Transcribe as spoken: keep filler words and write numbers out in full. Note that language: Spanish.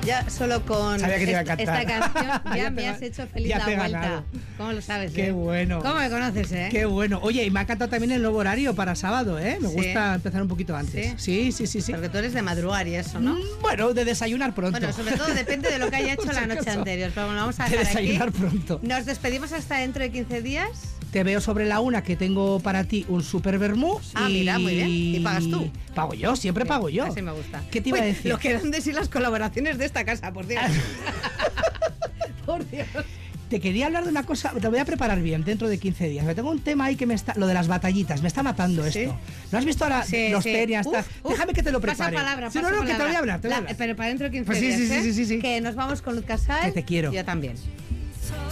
Ya solo con Sabía que te iba a esta, cantar. esta canción ya, Ya me te has ga- hecho feliz ya la te he vuelta. ganado. ¿Cómo lo sabes? Qué eh? bueno. ¿Cómo me conoces, eh? Qué bueno. Oye, y me ha encantado también el nuevo horario para sábado, ¿eh? Me Sí. gusta empezar un poquito antes. Sí, sí, sí, sí. Porque tú eres de madrugar y eso, ¿no? Mm, Bueno, de desayunar pronto. Bueno, sobre todo depende de lo que haya hecho Por la si noche acaso. anterior. Pero bueno, vamos a De dejar desayunar aquí. pronto. Nos despedimos hasta dentro de quince días. Te veo sobre la una, que tengo para ti un super vermú. Ah, y... mira, muy bien. ¿Y pagas tú? Pago yo, siempre Sí, pago yo. Así me gusta. ¿Qué te iba Uy, a decir? Lo que dan de sí las colaboraciones de esta casa, por Dios. Por Dios. Te quería hablar de una cosa, te voy a preparar bien dentro de quince días. Me tengo un tema ahí que me está, lo de las batallitas, me está matando ¿Sí? esto. ¿No has visto ahora Sí, los sí. terias? Uf, tal? uf, Déjame que te lo prepare. Pasa palabra, Sí, pasa no, no, que te palabra. voy a hablar, te voy a La- hablar. pero para dentro de quince Pues sí, días, sí, sí, ¿eh? sí, sí, sí. Que nos vamos con Luz Casal. Que te quiero. Yo también.